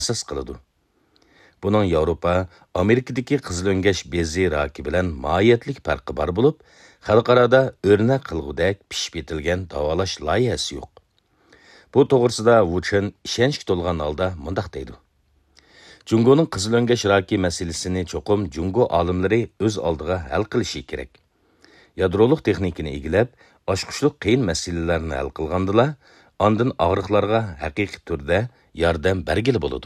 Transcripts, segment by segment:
asas qiladi. Bunun Yevropa, Amerikadagi qizil o'ngash bezi raki bilan mohiyatlik farqi bor bo'lib, xalqarada o'rnak qilgudek pishib etilgan davolash loyihasi yo'q. Bu to'g'risida Wu Chen ishonchga to'lgan holda mundaq deydi. Jungoning qizil o'ngash raki masalasini cho'qim Jungo olimlari o'z oldiga hal qilishi kerak. Yadroliq texnikani egilab, oshqushliq qiyin masalalarni hal qilgandilar, ondan og'riqlarga haqiqiy turda yordam bergili bo'ladi.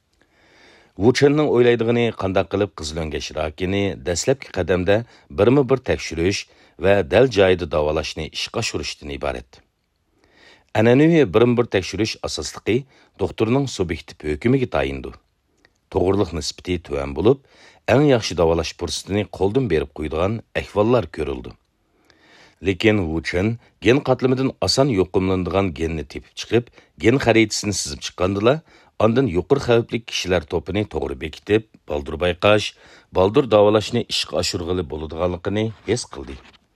Wu Chenning o'ylaydigani qanday qilib qizil o'ngash rakini dastlabki qadamda birma-bir tekshirish va dal joyida davolashni ishga oshirishdan iborat. An'anaviy birma-bir tekshirish asosligi doktorning subyektiv hukmiga tayindir. To'g'riliq nisbati tuvan bo'lib, eng yaxshi davolash fursatini qo'ldan berib qo'ydigan ahvollar ko'rildi. Lekin Wu Chen gen qatlamidan oson yo'qimlanadigan genni tepib chiqib, gen xaritasini sizib chiqqandilar, ondan yuqori xavfli kishilar to'pini to'g'ri bekitib, baldur bayqash, baldur davolashni ishga oshirg'ili bo'ladiganligini his qildi.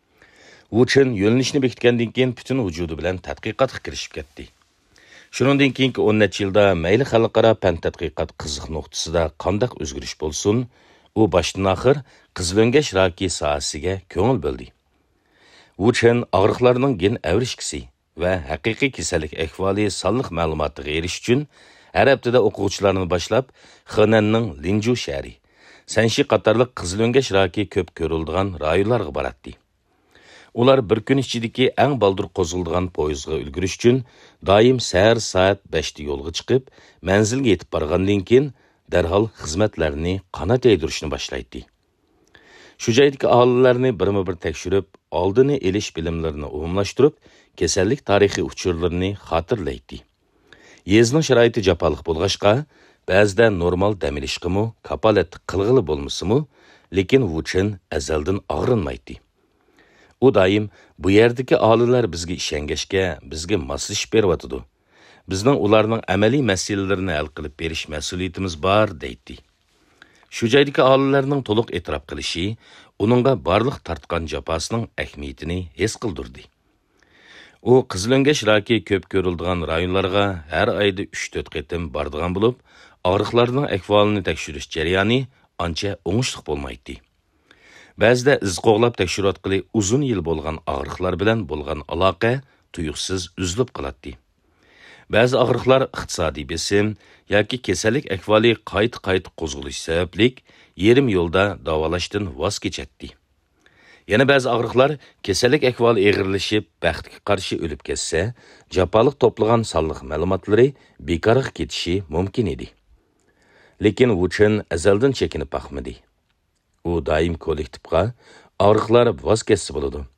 Wu Chen yo'nalishni bekitgandan keyin butun vujudi bilan tadqiqotga kirishib ketdi. Shuningdan keyingi 10 necha yilda mayli xalqaro fan tadqiqot qiziq nuqtasida qanday o'zgarish bo'lsin, u boshdan oxir qizil o'ngash raki sohasiga ko'ngil bo'ldi. Wu Chen og'riqlarning gen avrishkisi va haqiqiy kasallik ahvoli sonliq ma'lumotiga erish uchun har haftada o'quvchilarni boshlab Xenanning Linju shahri, Sanshi qatorliq qizil o'ngash raki ko'p ko'riladigan rayonlarga boradi. Ular bir kun ichidagi eng baldur qo'zg'iladigan poyezdga ulgurish uchun doim sahar soat 5 da yo'lga chiqib, manzilga yetib borgandan keyin darhol xizmatlarni qanot yaydirishni boshlaydi. Shu joydagi aholilarni birma-bir tekshirib, oldini elish bilimlarini umumlashtirib, kasallik tarixiy uchurlarini xotirlaydi. Yezning sharoiti jafoliq bo'lg'ashqa, ba'zida normal dam olishqimi, kapolat qilg'ili bo'lmasimi, lekin Wu Chen azaldan og'rinmaydi. U doim bu yerdagi aholilar bizga ishongashga, bizga moslashib beryotidi. Bizning ularning amaliy masalalarini hal qilib berish mas'uliyatimiz bor deydi. Shu joydagi aholilarning to'liq e'tirof qilishi, uningga barliq tartgan jafosining ahamiyatini his qildirdi. U qizil o'ngash raki ko'p ko'riladigan rayonlarga har oyda 3-4 qatim boradigan bo'lib, og'riqlarning ahvolini tekshirish jarayoni ancha o'ngishli bo'lmaydi. Ba'zida iz qo'g'lab tekshirayotgani uzun yil bo'lgan og'riqlar bilan bo'lgan aloqa tuyuqsiz uzilib qoladi. Ba'zi og'riqlar iqtisodiy besim yoki kasallik ahvoli qayta qo'zg'alish sababli yarim yo'lda davolashdan voz kechadi. Yana ba'zi og'riqlar kasallik ahvoli og'irlashib, baxtga qarshi o'lib ketsa, jafoliq to'plagan sonliq ma'lumotlari bekorga ketishi mumkin edi. Lekin Wu Chen azaldan chekinib boqmadi. U doim kollektivga og'riqlar voz ketsa bo'ladi.